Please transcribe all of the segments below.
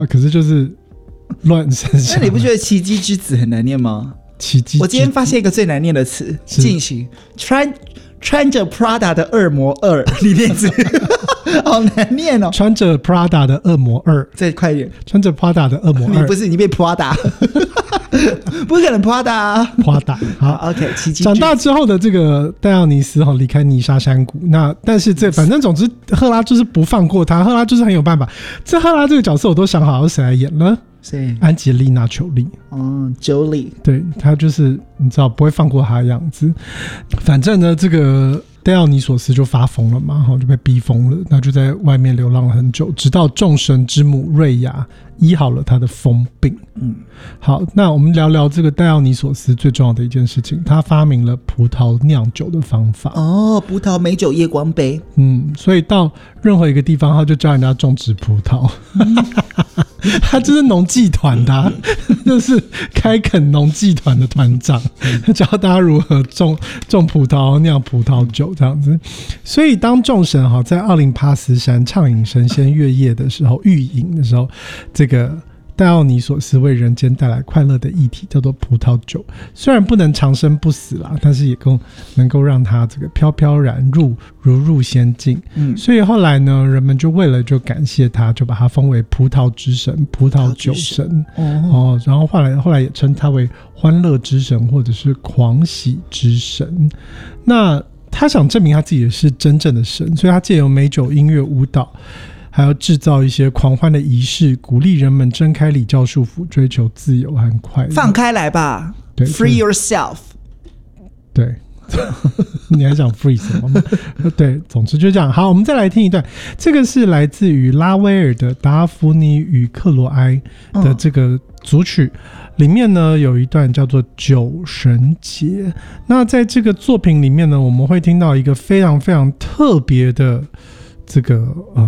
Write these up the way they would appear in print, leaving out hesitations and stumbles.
可是就是乱生下来。 那你不觉得奇迹之子很难念吗？ 奇迹之子， 我今天发现一个最难念的词，进行穿着 Prada 的恶魔2，你念字好难念哦。 穿着 Prada 的恶魔2， 再快一点， 穿着 Prada 的恶魔2， 你不是你变 Prada， 不可能 Prada。 Prada 好 ，OK， 奇迹。 长大之后的这个戴奥尼斯离开泥沙山谷，那但是反正总之赫拉就是不放过他，赫拉就是很有办法。这赫拉这个角色我都想好是谁来演了。 谁？ 安吉丽娜·裘丽。 Jolie。 对，她就是你知道不会放过她的样子。反正呢，这个戴奥尼索斯就发疯了嘛，就被逼疯了，那就在外面流浪了很久，直到众神之母瑞亚医好了他的疯病。好，那我们聊聊这个戴奥尼索斯最重要的一件事情，他发明了葡萄酿酒的方法。 葡萄美酒夜光杯。 所以到任何一个地方，他就教人家种植葡萄。他就是农技团的就是开垦农技团的团长，教大家如何种葡萄、酿葡萄酒这样子。所以当众神在奥林帕斯山畅饮神仙月夜的时候，御饮的时候，这个戴奥尼索斯为人间带来快乐的液体叫做葡萄酒，虽然不能长生不死啦，但是也能够让它这个飘飘然如入仙境。所以后来呢，人们就为了感谢他，就把他封为葡萄之神、葡萄酒神。然后后来也称他为欢乐之神或者是狂喜之神。那他想证明他自己是真正的神，所以他借由美酒、音乐、舞蹈，还要制造一些狂欢的仪式，鼓励人们挣开礼教束缚，追求自由和快乐。 放开来吧，对 ，Free yourself。 对，你还想 free 什么吗？对，总之就这样。好，我们再来听一段，这个是来自于拉威尔的《达芙妮与克罗埃》的这个组曲。里面呢有一段叫做酒神节。那在这个作品里面呢，我们会听到一个非常非常特别的这个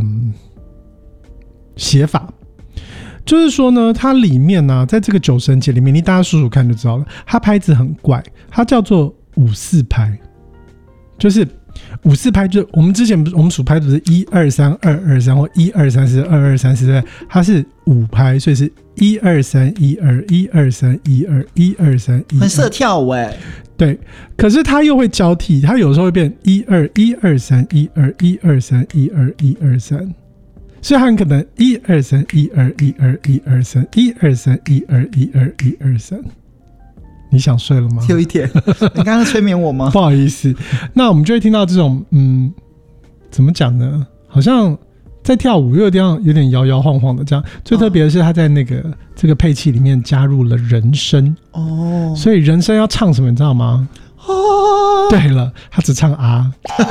写法，就是说呢，它里面呢，在这个酒神节里面，你大家数数看就知道了，它拍子很怪，它叫做5/4拍，就是5/4拍，就我们之前我们数拍子是1232223或123422344，它是5拍，所以是1231212312312， 很适合跳舞对，可是它又会交替，它有时候会变121231212131213，所以它很可能12312121213，123121213。你想睡了吗？ 有一点。你刚刚催眠我吗？ 不好意思，那我们就会听到这种怎么讲呢？好像在跳舞，又有点摇摇晃晃的这样。最特别的是，他在这个配器里面加入了人声所以人声要唱什么，你知道吗？对了，他只唱啊。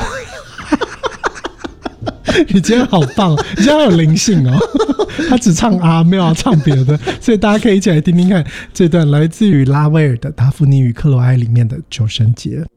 你今天好棒，你今天好有灵性哦！他只唱啊，没有要唱别的，所以大家可以一起来听听看这段来自于拉威尔的《达芙妮与克罗埃》里面的酒神节。